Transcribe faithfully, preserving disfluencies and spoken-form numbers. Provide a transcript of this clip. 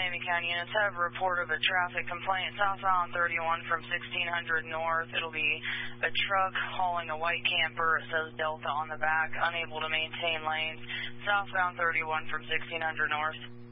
Miami County units have a report of a traffic complaint southbound thirty-one from sixteen hundred north. It'll be a truck hauling a white camper. It says Delta on the back, unable to maintain lanes. Southbound thirty-one from sixteen hundred north.